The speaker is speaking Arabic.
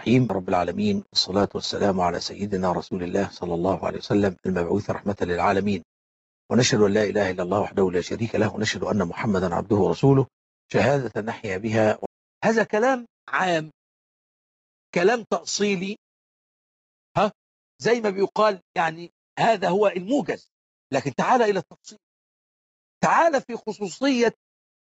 الرحيم رب العالمين، والصلاة والسلام على سيدنا رسول الله صلى الله عليه وسلم المبعوث رحمة للعالمين. ونشهد أن لا إله إلا الله وحده لا شريك له، ونشهد أن محمدا عبده ورسوله شهادة نحيا بها. هذا كلام عام، كلام تأصيلي، ها، زي ما بيقال يعني هذا هو الموجز. لكن تعال إلى التفصيل، تعال في خصوصية